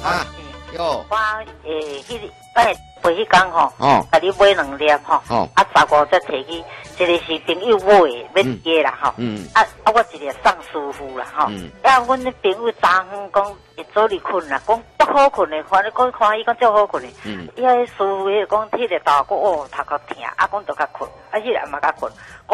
啊，哟， 我迄个陪迄工吼，甲你买2粒吼，啊35再摕去，一个是朋友买的，免加啦吼，我一个送师傅啦吼，阮那朋友昨昏讲会早日困啦，讲足好困的，反正讲看伊讲足好困的，伊迄师傅迄讲体力大，讲哦头壳疼，啊讲都较困，啊迄个嘛较困。